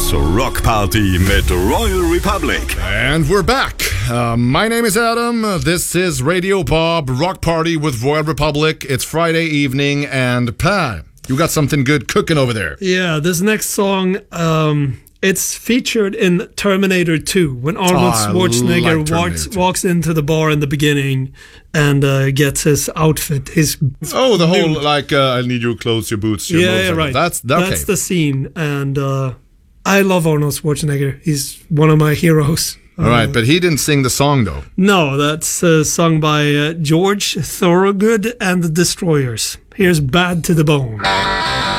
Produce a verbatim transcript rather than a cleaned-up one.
Bombs Rock Party mit Royal Republic. And we're back. Uh, my name is Adam. This is Radio Bob Rock Party with Royal Republic. It's Friday evening, and Pa, you got something good cooking over there. Yeah, this next song, um, it's featured in Terminator two when Arnold Oh, Schwarzenegger like walks, walks into the bar in the beginning and uh, gets his outfit. His Oh, the whole, new- like, uh, I need your clothes, your boots, your yeah, yeah, motorcycle. right. That's, okay. That's the scene, and uh, I love Arnold Schwarzenegger. He's one of my heroes. All right, but he didn't sing the song, though. No, that's uh, sung by uh, George Thorogood and the Destroyers. Here's Bad to the Bone.